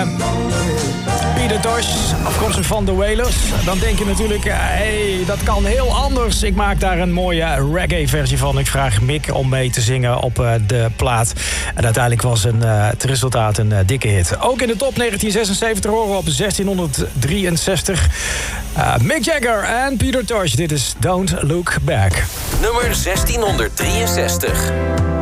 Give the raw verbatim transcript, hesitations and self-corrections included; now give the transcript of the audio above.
Peter Tosh, afkomstig van The Wailers. Dan denk je natuurlijk, hey, dat kan heel anders. Ik maak daar een mooie reggae-versie van. Ik vraag Mick om mee te zingen op uh, de plaat. En uiteindelijk was een, uh, het resultaat een uh, dikke hit. Ook in de top negentien zesenzeventig horen op zestienhonderddrieënzestig. Uh, Mick Jagger en Peter Tosh. Dit is Don't Look Back. Nummer zestienhonderddrieënzestig.